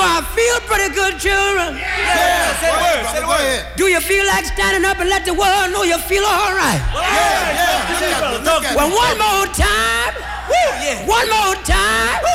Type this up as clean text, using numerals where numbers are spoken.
I feel pretty good, children. Yeah, say the word, say the word. Do you feel like standing up and let the world know you feel all right? Yeah. Well, one more time. One more time.